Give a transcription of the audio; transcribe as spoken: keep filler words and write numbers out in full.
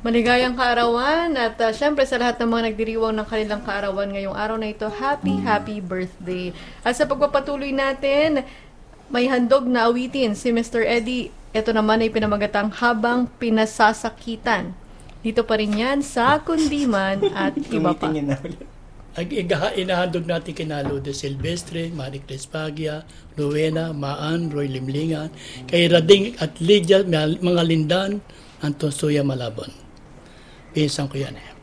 Maligayang kaarawan at uh, syempre sa lahat ng mga nagdiriwang ng kanilang kaarawan ngayong araw na ito, happy, happy birthday. At sa pagpapatuloy natin, may handog na awitin si Mister Eddie. Ito naman ay pinamagatang Habang Pinasasakitan. Dito pa rin yan sa Kundiman at iba pa. Ang inahandog natin kina Lourdes Silvestre, Marie Crespagia, Rowena, Maan, Roy Limlingan, kay Rading at Lydia, mga Lindan, Anton Suya Malabon. Pinsan ko yan eh.